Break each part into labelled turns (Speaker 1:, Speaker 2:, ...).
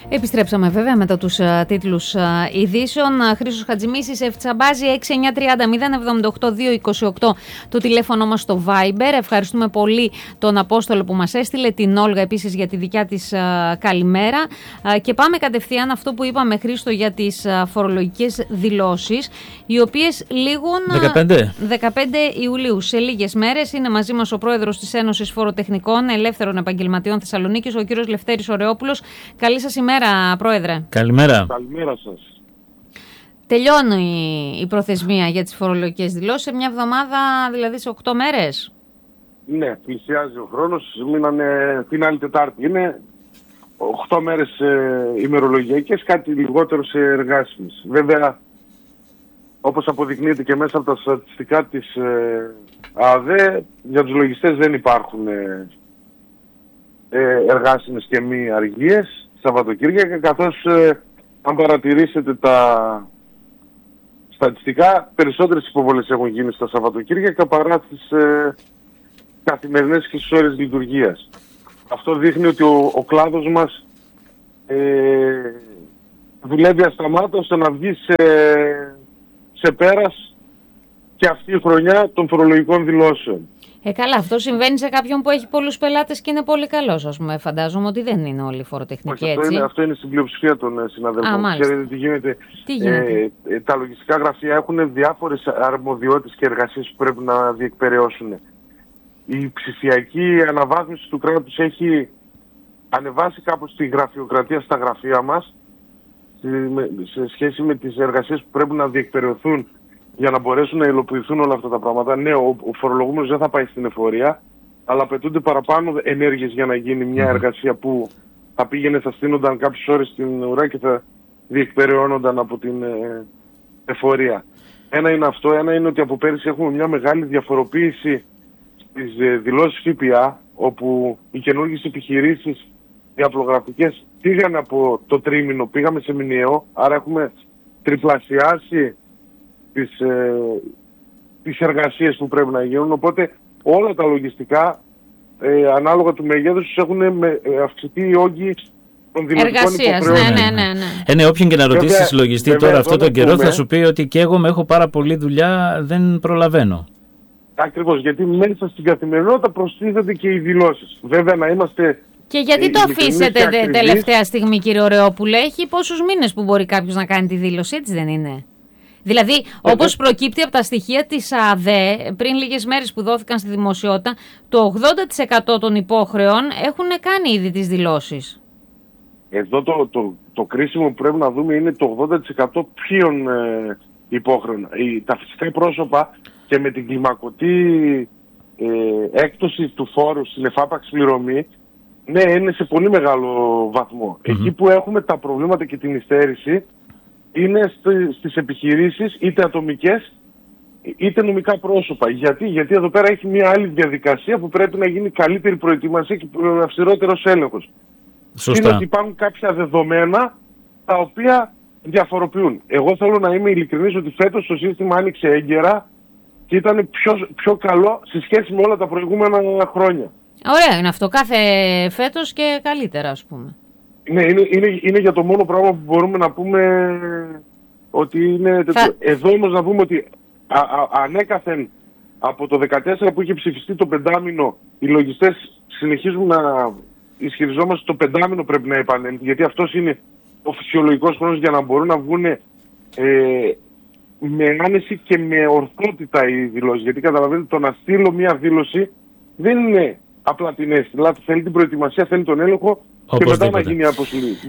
Speaker 1: Επιστρέψαμε βέβαια μετά τους τίτλους ειδήσεων. Χρήστος Χατζημίσης, Ευθσαμπάζη, 6930-078-228 το τηλέφωνο μας στο Viber. Ευχαριστούμε πολύ τον Απόστολο που μας έστειλε, την Όλγα επίσης για τη δικιά της καλημέρα. Και πάμε κατευθείαν αυτό που είπαμε, Χρήστο, για τις φορολογικές δηλώσεις, οι οποίες λήγουν 15 Ιουλίου. Σε λίγες μέρες είναι μαζί μας ο πρόεδρος της Ένωσης Φοροτεχνικών Ελεύθερων Επαγγελματιών Θεσσαλονίκης, ο κύριος Λευτέρης Ωρεόπουλος. Καλή σας ημέρα, Πρόεδρε.
Speaker 2: Καλημέρα.
Speaker 3: Καλημέρα σας.
Speaker 1: Τελειώνει η προθεσμία για τις φορολογικές δηλώσεις σε μια εβδομάδα, δηλαδή σε 8 μέρες.
Speaker 3: Ναι, πλησιάζει ο χρόνος. Μείνανε την άλλη Τετάρτη. Είναι 8 μέρες ημερολογιακές, κάτι λιγότερο σε εργάσιμες. Βέβαια, όπως αποδεικνύεται και μέσα από τα στατιστικά της ΑΔΕ, για τους λογιστές δεν υπάρχουν εργάσιμες και μη αργίες Σαββατοκύριακα, καθώς αν παρατηρήσετε τα στατιστικά, περισσότερες υποβολές έχουν γίνει στα Σαββατοκύριακα παρά τις καθημερινές και στις ώρες λειτουργίας. Αυτό δείχνει ότι ο κλάδος μας δουλεύει ασταμάτως ώστε να βγει σε πέρας και αυτή η χρονιά των φορολογικών δηλώσεων.
Speaker 1: Καλά, αυτό συμβαίνει σε κάποιον που έχει πολλούς πελάτες και είναι πολύ καλός, ας πούμε. Φαντάζομαι ότι δεν είναι όλοι φοροτεχνικοί, έτσι.
Speaker 3: Αυτό είναι στην πλειοψηφία των συναδέλφων. Ξέρετε τι γίνεται. Τα λογιστικά γραφεία έχουν διάφορες αρμοδιότητες και εργασίες που πρέπει να διεκπεραιώσουν. Η ψηφιακή αναβάθμιση του κράτους έχει ανεβάσει κάπως τη γραφειοκρατία στα γραφεία μας σε σχέση με τις εργασίες που πρέπει να διεκπεραιωθούν για να μπορέσουν να υλοποιηθούν όλα αυτά τα πράγματα. Ναι, ο φορολογούμενος δεν θα πάει στην εφορία, αλλά απαιτούνται παραπάνω ενέργειες για να γίνει μια εργασία που θα στείνονταν κάποιες ώρες στην ουρά και θα διεκπεραιώνονταν από την εφορία. Ένα είναι αυτό. Ένα είναι ότι από πέρυσι έχουμε μια μεγάλη διαφοροποίηση στις δηλώσεις ΦΠΑ, όπου οι καινούργιες επιχειρήσεις διαπλογραφικές πήγαν από το τρίμηνο, πήγαμε σε μηνιαίο, άρα έχουμε τριπλασιάσει τις εργασίες που πρέπει να γίνουν, οπότε όλα τα λογιστικά ανάλογα του μεγέθους έχουν αυξηθεί οι όγκοι των δημοτικών υποχρεώσεων.
Speaker 1: Ναι.
Speaker 2: Όποιον και να ρωτήσεις λογιστή τώρα αυτόν τον καιρό θα σου πει ότι και εγώ έχω πάρα πολλή δουλειά, δεν προλαβαίνω.
Speaker 3: Ακριβώς, γιατί μέσα στην καθημερινότητα προστίθενται και οι δηλώσεις. Βέβαια να είμαστε...
Speaker 1: Και γιατί το αφήσετε τελευταία στιγμή, κύριε Ωρεόπουλε? Έχει πόσους μήνες που μπορεί κάποιος να κάνει τη δήλωση, έτσι δεν είναι? Δηλαδή, όπως προκύπτει από τα στοιχεία της ΑΔΕ, πριν λίγες μέρες που δόθηκαν στη δημοσιότητα, το 80% των υπόχρεων έχουν κάνει ήδη τις δηλώσεις.
Speaker 3: Εδώ το κρίσιμο που πρέπει να δούμε είναι το 80% ποιων υπόχρεων. Τα φυσικά πρόσωπα και με την κλιμακωτή έκπτωση του φόρου στην εφάπαξη πληρωμή, ναι, είναι σε πολύ μεγάλο βαθμό. Εκεί που έχουμε τα προβλήματα και την υστέρηση είναι στις επιχειρήσεις, είτε ατομικές είτε νομικά πρόσωπα. Γιατί εδώ πέρα έχει μια άλλη διαδικασία που πρέπει να γίνει καλύτερη προετοιμασία και αυστηρότερος έλεγχος.
Speaker 2: Σωστά.
Speaker 3: Είναι ότι υπάρχουν κάποια δεδομένα τα οποία διαφοροποιούν. Εγώ θέλω να είμαι ειλικρινής ότι φέτος το σύστημα άνοιξε έγκαιρα και ήταν πιο καλό σε σχέση με όλα τα προηγούμενα χρόνια.
Speaker 1: Ωραία είναι αυτό. Κάθε φέτος και καλύτερα, ας πούμε.
Speaker 3: Ναι, είναι για το μόνο πράγμα που μπορούμε να πούμε ότι είναι... Εδώ όμως να πούμε ότι ανέκαθεν από το 2014 που είχε ψηφιστεί το πεντάμινο, οι λογιστές συνεχίζουν να ισχυριζόμαστε το πεντάμινο πρέπει να επανέλθει, γιατί αυτός είναι ο φυσιολογικός χρόνος για να μπορούν να βγουν με άνεση και με ορθότητα οι δηλώσεις. Γιατί καταλαβαίνετε, το να στείλω μια δήλωση δεν είναι απλά την αίσθηση. Δηλαδή θέλει την προετοιμασία, θέλει τον έλεγχο και μετά να γίνει η αποστολή.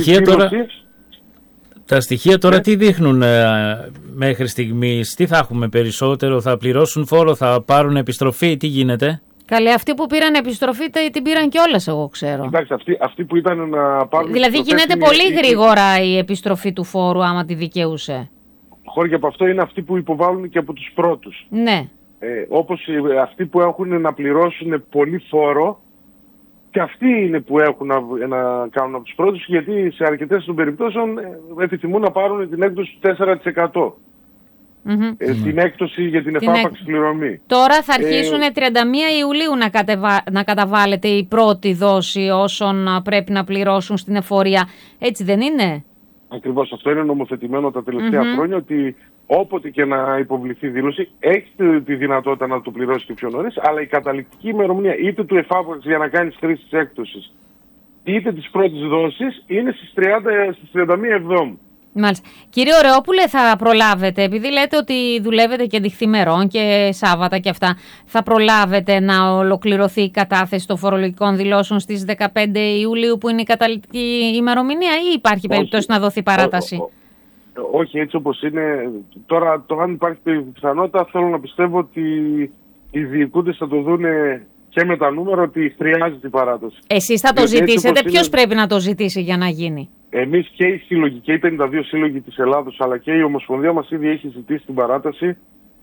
Speaker 2: Τα στοιχεία τώρα τι δείχνουν μέχρι στιγμής? Τι θα έχουμε περισσότερο? Θα πληρώσουν φόρο, θα πάρουν επιστροφή, τι γίνεται?
Speaker 1: Καλέ, αυτοί που πήραν επιστροφή την πήραν κιόλας, εγώ ξέρω.
Speaker 3: Εντάξει, αυτοί που ήταν να πάρουν...
Speaker 1: Δηλαδή γίνεται πολύ γρήγορα η επιστροφή του φόρου άμα τη δικαιούσε.
Speaker 3: Χώρια από αυτό είναι αυτοί που υποβάλλουν και από τους πρώτους.
Speaker 1: Ναι.
Speaker 3: Όπως αυτοί που έχουν να πληρώσουν πολύ φόρο, και αυτοί είναι που έχουν να κάνουν από τους πρώτους, γιατί σε αρκετές των περιπτώσεων επιθυμούν να πάρουν την έκπτωση του 4%. την έκπτωση για την εφάπαξη πληρωμή.
Speaker 1: Τώρα θα αρχίσουν 31 Ιουλίου να καταβάλλεται η πρώτη δόση όσων πρέπει να πληρώσουν στην εφορία. Έτσι δεν είναι?
Speaker 3: Ακριβώς, αυτό είναι νομοθετημένο τα τελευταία χρόνια, ότι όποτε και να υποβληθεί δήλωση, έχει τη δυνατότητα να το πληρώσει και πιο νωρίς, αλλά η καταληκτική ημερομηνία είτε του εφάπαξ για να κάνεις χρήση της έκπτωσης, είτε της πρώτης δόσης, είναι στις 31 Εβδόμου.
Speaker 1: Μάλιστα. Κύριε Ωρεόπουλε, θα προλάβετε, επειδή λέτε ότι δουλεύετε και νυχθημερών και Σάββατα και αυτά, θα προλάβετε να ολοκληρωθεί η κατάθεση των φορολογικών δηλώσεων στις 15 Ιουλίου που είναι η καταληκτική ημερομηνία, ή υπάρχει περίπτωση να δοθεί παράταση?
Speaker 3: Όχι, έτσι όπως είναι. Τώρα, το αν υπάρχει πιθανότητα, θέλω να πιστεύω ότι οι διοικούντες θα το δουν και με τα νούμερα ότι χρειάζεται η παράταση.
Speaker 1: Εσείς θα το ζητήσετε? Ποιος πρέπει να το ζητήσει για να γίνει?
Speaker 3: Εμείς και οι σύλλογοι, και οι 52 σύλλογοι της Ελλάδος, αλλά και η Ομοσπονδία μας ήδη έχει ζητήσει την παράταση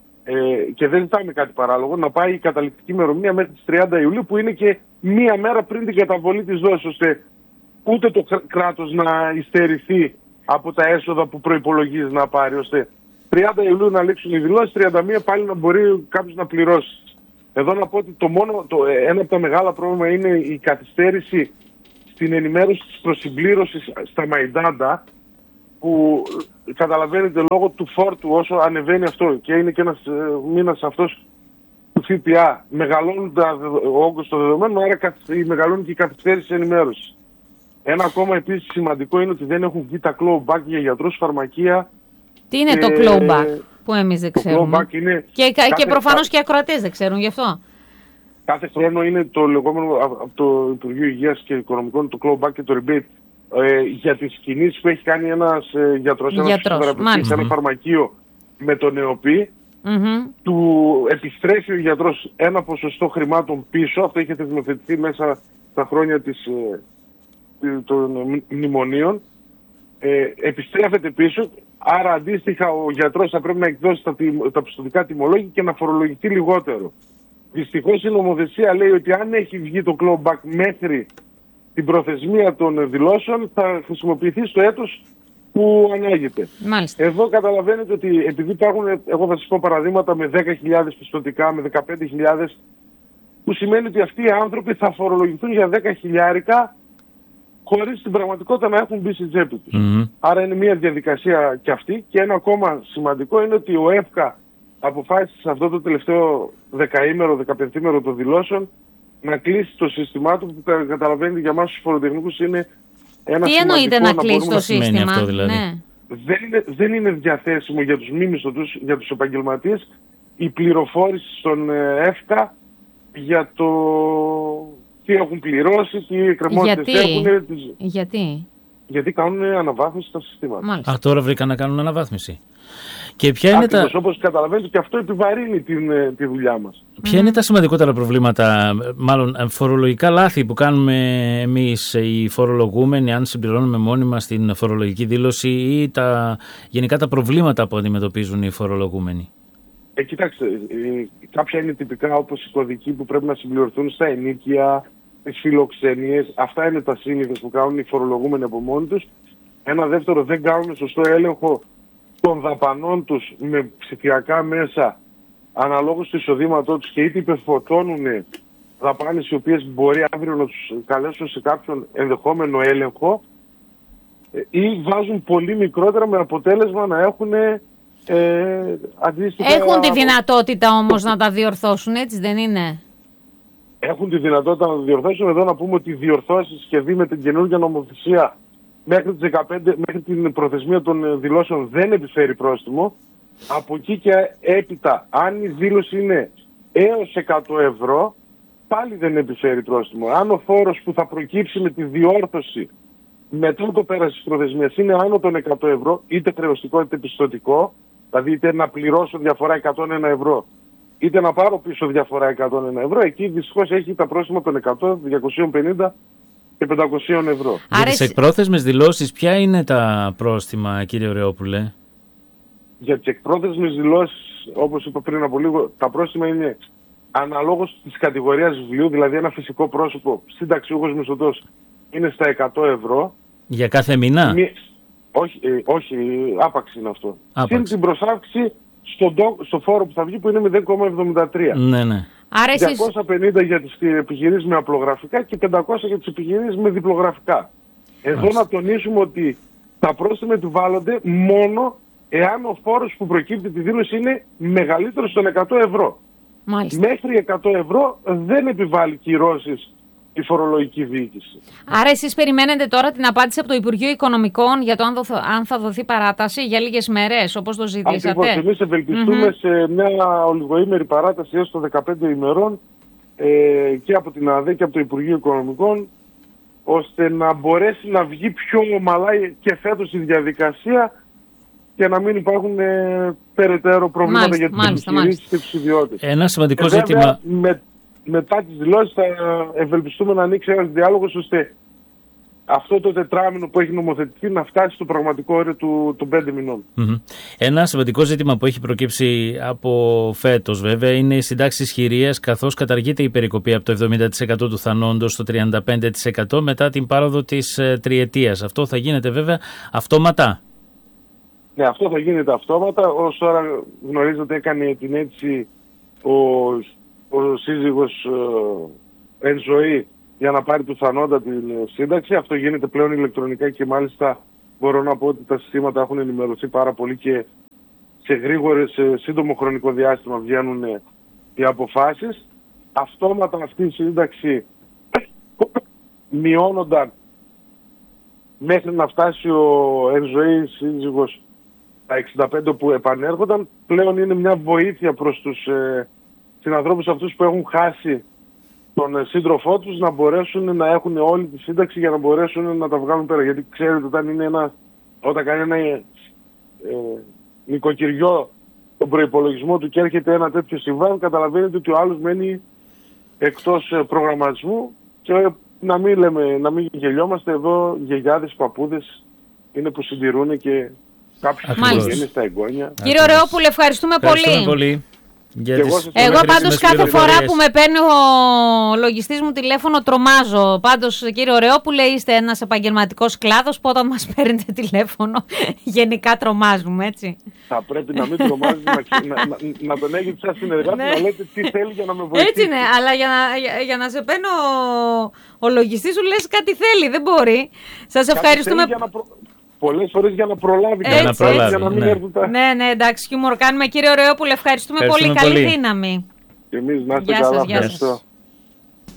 Speaker 3: και δεν ζητάμε κάτι παράλογο, να πάει η καταληκτική ημερομηνία μέχρι τις 30 Ιουλίου, που είναι και μία μέρα πριν την καταβολή της δόσης, ώστε ούτε το κράτος να υστερηθεί από τα έσοδα που προϋπολογίζει να πάρει, ώστε 30 Ιουλίου να λήξουν οι δηλώσεις, 31 πάλι να μπορεί κάποιος να πληρώσει. Εδώ να πω ότι ένα από τα μεγάλα πρόβλημα είναι η καθυστέρηση στην ενημέρωση της προσυμπλήρωσης στα Μαϊντάντα, που καταλαβαίνετε λόγω του φόρτου όσο ανεβαίνει αυτό, και είναι και ένας μήνας αυτός του ΦΠΑ, μεγαλώνουν ο όγκος των δεδομένων, άρα μεγαλώνει και η καθυστέρηση της ενημέρωσης. Ένα ακόμα επίσης σημαντικό είναι ότι δεν έχουν βγει τα clawback για γιατρούς, φαρμακεία.
Speaker 1: Τι είναι το clawback που εμείς δεν ξέρουμε? Και προφανώς και οι ακροατές δεν ξέρουν γι' αυτό.
Speaker 3: Κάθε χρόνο είναι το λεγόμενο από το Υπουργείο Υγείας και Οικονομικών, το clawback και το rebate, για τις κινήσεις που έχει κάνει ένας γιατρός, σε ένα φαρμακείο με τον ΕΟΠΗ. Του επιστρέφει ο γιατρός ένα ποσοστό χρημάτων πίσω. Αυτό είχε θεσμοθετηθεί μέσα στα χρόνια των μνημονίων. Επιστρέφεται πίσω, άρα αντίστοιχα ο γιατρός θα πρέπει να εκδώσει τα πιστωτικά τιμολόγια και να φορολογηθεί λιγότερο. Δυστυχώς η νομοθεσία λέει ότι αν έχει βγει το clawback μέχρι την προθεσμία των δηλώσεων, θα χρησιμοποιηθεί στο έτος που ανάγεται.
Speaker 1: Μάλιστα.
Speaker 3: Εδώ καταλαβαίνετε ότι επειδή υπάρχουν, εγώ θα σας πω παραδείγματα με 10.000 πιστωτικά, με 15.000, που σημαίνει ότι αυτοί οι άνθρωποι θα φορολογηθούν για 10.000 χωρίς στην πραγματικότητα να έχουν μπει στην τσέπη τους. Άρα είναι μια διαδικασία και αυτή. Και ένα ακόμα σημαντικό είναι ότι ο ΕΦΚΑ αποφάσισε σε αυτό το τελευταίο 15ήμερο των δηλώσεων να κλείσει το σύστημά του, που καταλαβαίνετε για εμάς τους φοροτεχνικούς είναι ένα
Speaker 1: Τι εννοείται να κλείσει το σύστημα?
Speaker 2: Αυτό, δηλαδή.
Speaker 1: Ναι.
Speaker 3: Δεν είναι διαθέσιμο για τους μη μισθωτούς, για τους επαγγελματίες, η πληροφόρηση στον ΕΦΚΑ για το τι έχουν πληρώσει, τι εκκρεμότητες έχουν. Γιατί κάνουν αναβάθμιση στα συστήματα.
Speaker 2: Τώρα βρήκαν να κάνουν αναβάθμιση. Και ποια είναι
Speaker 3: όπως καταλαβαίνετε, και αυτό επιβαρύνει τη δουλειά μας.
Speaker 2: Ποια είναι τα σημαντικότερα προβλήματα, μάλλον φορολογικά λάθη που κάνουμε εμείς οι φορολογούμενοι, αν συμπληρώνουμε μόνοι μας την φορολογική δήλωση, ή γενικά τα προβλήματα που αντιμετωπίζουν οι φορολογούμενοι?
Speaker 3: Κοιτάξτε, κάποια είναι τυπικά, όπως οι κωδικοί που πρέπει να συμπληρωθούν στα ενοίκια, τις φιλοξενίες. Αυτά είναι τα σύνηθες που κάνουν οι φορολογούμενοι από μόνοι τους. Ένα δεύτερο, δεν κάνουν σωστό έλεγχο των δαπανών τους με ψηφιακά μέσα αναλόγως του εισοδήματό τους, και είτε υπερφορτώνουν δαπάνες οι οποίες μπορεί αύριο να τους καλέσουν σε κάποιον ενδεχόμενο έλεγχο, ή βάζουν πολύ μικρότερα με αποτέλεσμα να έχουν αντίστοιχα...
Speaker 1: Έχουν τη δυνατότητα όμως να τα διορθώσουν, έτσι δεν είναι?
Speaker 3: Έχουν τη δυνατότητα να τα διορθώσουν. Εδώ να πούμε ότι οι διορθώσεις και δει με την καινούργια νομοθεσία μέχρι την προθεσμία των δηλώσεων δεν επιφέρει πρόστιμο. Από εκεί και έπειτα, αν η δήλωση είναι έως 100 ευρώ, πάλι δεν επιφέρει πρόστιμο. Αν ο φόρος που θα προκύψει με τη διόρθωση μετά το πέρας της προθεσμίας είναι άνω των 100 ευρώ, είτε χρεωστικό είτε πιστωτικό, δηλαδή είτε να πληρώσω διαφορά 101 ευρώ, είτε να πάρω πίσω διαφορά 101 ευρώ, εκεί δυστυχώς έχει τα πρόστιμα των 100, 250 και 500 ευρώ.
Speaker 2: Για τις εκπρόθεσμες δηλώσεις, ποια είναι τα πρόστιμα, κύριε Ωρεόπουλε?
Speaker 3: Για τις εκπρόθεσμες δηλώσεις, όπως είπα πριν από λίγο, τα πρόστιμα είναι αναλόγως της κατηγορίας βιβλίου, δηλαδή ένα φυσικό πρόσωπο συνταξιούχος μισθωτός είναι στα 100 ευρώ.
Speaker 2: Για κάθε μήνα?
Speaker 3: Όχι, άπαξ είναι αυτό. Συν την προσάυξη στο φόρο που θα βγει, που είναι 0,73.
Speaker 2: Ναι, ναι.
Speaker 1: Άρα
Speaker 3: 250 για τις επιχειρήσεις με απλογραφικά και 500 για τις επιχειρήσεις με διπλογραφικά. Εδώ να τονίσουμε ότι τα πρόστιμα επιβάλλονται μόνο εάν ο φόρος που προκύπτει τη δήλωση είναι μεγαλύτερος των 100 ευρώ.
Speaker 1: Μάλιστα.
Speaker 3: Μέχρι 100 ευρώ δεν επιβάλλει κυρώσεις η φορολογική διοίκηση.
Speaker 1: Άρα εσείς περιμένετε τώρα την απάντηση από το Υπουργείο Οικονομικών για το αν θα δοθεί παράταση για λίγες μέρες, όπως το ζητήσατε.
Speaker 3: Ακριβώς. Εμείς ευελπιστούμε σε μια ολιγοήμερη παράταση έως το 15 ημερών και από την ΑΔΕ και από το Υπουργείο Οικονομικών, ώστε να μπορέσει να βγει πιο ομαλά και φέτος η διαδικασία και να μην υπάρχουν περαιτέρω προβλήματα για τις επιχειρήσεις και τους ιδιώτες.
Speaker 2: Ένα σημαντικό ζήτημα.
Speaker 3: Μετά τις δηλώσεις θα ευελπιστούμε να ανοίξει ένας διάλογος, ώστε αυτό το τετράμινο που έχει νομοθετηθεί να φτάσει στο πραγματικό όριο των 5 μηνών.
Speaker 2: Ένα σημαντικό ζήτημα που έχει προκύψει από φέτος βέβαια είναι οι συντάξεις χειρίας, καθώς καταργείται η περικοπή από το 70% του θανόντος στο 35% μετά την πάροδο της τριετίας. Αυτό θα γίνεται βέβαια αυτόματα.
Speaker 3: Ναι, αυτό θα γίνεται αυτόματα. Ως τώρα γνωρίζετε έκανε την αίτηση ο σύζυγος εν ζωή για να πάρει του θανόντα την σύνταξη. Αυτό γίνεται πλέον ηλεκτρονικά και μάλιστα μπορώ να πω ότι τα συστήματα έχουν ενημερωθεί πάρα πολύ και σε σύντομο χρονικό διάστημα βγαίνουν οι αποφάσεις. Αυτόματα αυτή η σύνταξη μειώνονταν μέχρι να φτάσει ο εν ζωή σύζυγος τα 65 που επανέρχονταν. Πλέον είναι μια βοήθεια προς τους συνανθρώπους αυτούς που έχουν χάσει τον σύντροφό τους, να μπορέσουν να έχουν όλη τη σύνταξη για να μπορέσουν να τα βγάλουν πέρα. Γιατί ξέρετε, όταν κάνει ένα νοικοκυριό τον προϋπολογισμό του και έρχεται ένα τέτοιο συμβάν, καταλαβαίνετε ότι ο άλλος μένει εκτός προγραμματισμού και να μην γελιόμαστε εδώ, γιαγιάδες, παππούδες είναι που συντηρούν και κάποιους είναι στα εγγόνια.
Speaker 1: Κύριε Ωρεόπουλε, ευχαριστούμε πολύ. Εγώ πάντως κάθε φορά που με παίρνει ο λογιστής μου τηλέφωνο τρομάζω. Πάντως κύριε Ωρεόπουλε, είστε ένας επαγγελματικός κλάδος που όταν μας παίρνετε τηλέφωνο γενικά τρομάζουμε, έτσι.
Speaker 3: Θα πρέπει να μην τρομάζεις, να τον έχετε σαν συνεργάτη, να λέτε τι θέλει για να με βοηθήσει.
Speaker 1: Έτσι είναι, αλλά για να σε παίρνω ο λογιστής σου λες κάτι θέλει, δεν μπορεί. Σας ευχαριστούμε.
Speaker 3: Πολλές φορές για να προλάβει.
Speaker 1: Ναι, εντάξει, χιούμορ κάνουμε. Κύριε Ωρεόπουλε, ευχαριστούμε πολύ. Καλή δύναμη.
Speaker 3: Και εμείς να είστε καλά.
Speaker 1: Γεια σας.